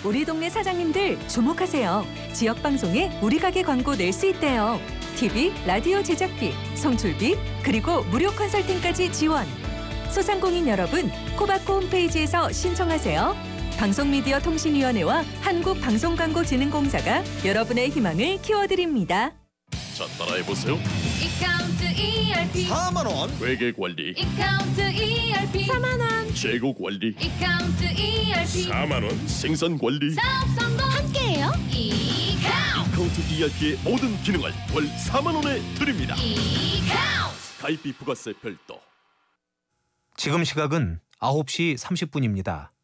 우리 동네 사장님들 주목하세요. 지역 방송에 우리 가게 광고 낼 수 있대요. TV, 라디오 제작비, 송출비, 그리고 무료 컨설팅까지 지원. 소상공인 여러분, 코바코 홈페이지에서 신청하세요. 방송미디어통신위원회와 한국방송광고진흥공사가 여러분의 희망을 키워드립니다. 자, 따라해보세요. 이카운트 ERP 4만 원. 회계관리, 이카운트 ERP 4만 원 재고관리, 이카운트 ERP 4만원, 생산관리, 사업 성공 함께해요 이카운트 카운트 ERP의 모든 기능을 월 4만원에 드립니다. 이카운트 가입비 부가세 별도. 지금 시각은 9시 30분입니다.